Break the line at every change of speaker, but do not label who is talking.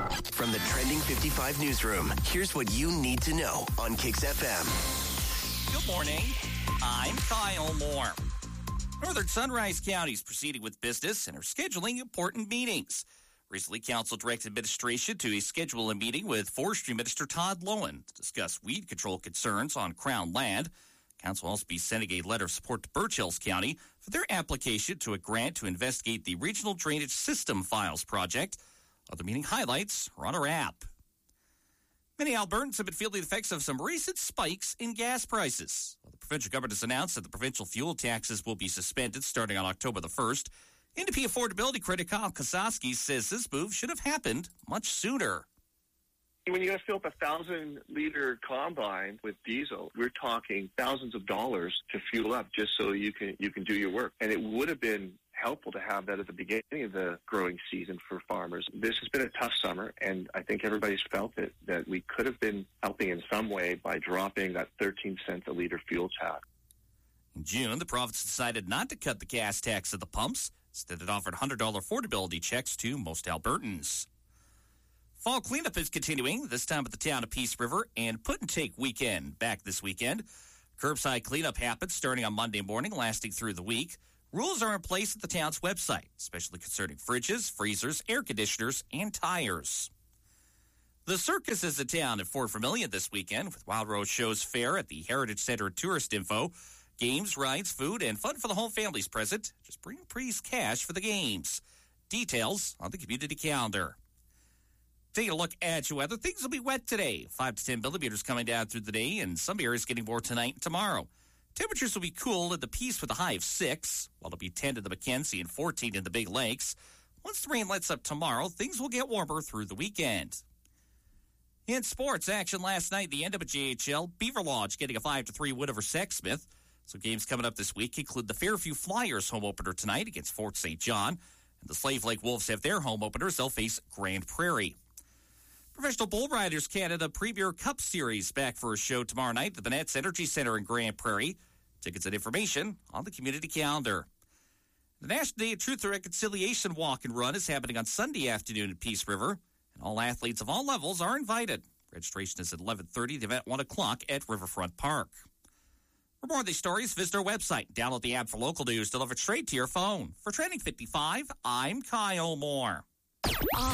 From the Trending 55 newsroom, here's what you need to know on Kicks FM.
Good morning. I'm Kyle Moore. Northern Sunrise County is proceeding with business and are scheduling important meetings. Recently, Council directed administration to schedule a meeting with Forestry Minister Todd Loewen to discuss weed control concerns on Crown land. Council will also be sending a letter of support to Birch Hills County for their application to a grant to investigate the Regional Drainage System Files project. Other meeting highlights are on our app. Many Albertans have been feeling the effects of some recent spikes in gas prices. The provincial government has announced that the provincial fuel taxes will be suspended starting on October the 1st. NDP affordability critic Kyle Kosowski says this move should have happened much sooner.
When you got to fill up a 1,000-liter combine with diesel, we're talking thousands of dollars to fuel up just so you can do your work. And it would have been helpful to have that at the beginning of the growing season for farmers. This has been a tough summer, and I think everybody's felt that we could have been helping in some way by dropping that 13 cents a liter fuel tax.
In June, the province decided not to cut the gas tax at the pumps. Instead, it offered $100 affordability checks to most Albertans. Fall cleanup is continuing, this time at the town of Peace River, and Put and Take weekend back this weekend. Curbside cleanup happens starting on Monday morning, lasting through the week. Rules are in place at the town's website, especially concerning fridges, freezers, air conditioners, and tires. The circus is in town at Fort Vermilion this weekend, with Wild Rose Shows Fair at the Heritage Center and Tourist Info. Games, rides, food, and fun for the whole families present. Just bring priest cash for the games. Details on the community calendar. Taking a look at your weather, things will be wet today. 5 to 10 millimeters coming down through the day, and some areas getting more tonight and tomorrow. Temperatures will be cool at the Peace with a high of 6, while it'll be 10 in the Mackenzie and 14 in the Big Lakes. Once the rain lets up tomorrow, things will get warmer through the weekend. In sports action last night, the NWJHL, Beaver Lodge getting a 5-3 win over Sexsmith. Some games coming up this week include the Fairview Flyers home opener tonight against Fort St. John, and the Slave Lake Wolves have their home openers. They'll face Grand Prairie. Professional Bull Riders Canada Premier Cup Series back for a show tomorrow night at the Nets Energy Center in Grand Prairie. Tickets and information on the community calendar. The National Day of Truth and Reconciliation Walk and Run is happening on Sunday afternoon at Peace River, and all athletes of all levels are invited. Registration is at 11:30, the event 1 o'clock at Riverfront Park. For more of these stories, visit our website. Download the app for local news delivered straight to your phone. For Trending 55, I'm Kyle Moore.